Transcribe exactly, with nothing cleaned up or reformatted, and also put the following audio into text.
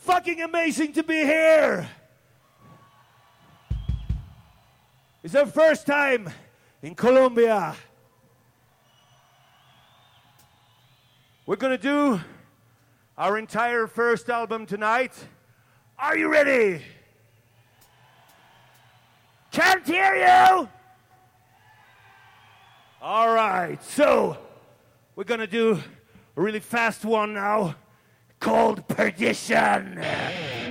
fucking amazing to be here. It's our first time in Colombia. We're gonna do our entire first album tonight. Are you ready? Can't hear you! All right, so we're gonna do a really fast one now called Perdition.